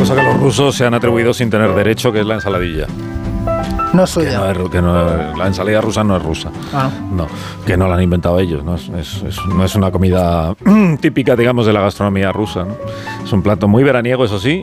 cosa que los rusos se han atribuido sin tener derecho, que es la ensaladilla. No es suya. La ensalada rusa no es rusa. Ah, no, que no la han inventado ellos. No es una comida típica, digamos, de la gastronomía rusa, ¿no? Es un plato muy veraniego, eso sí,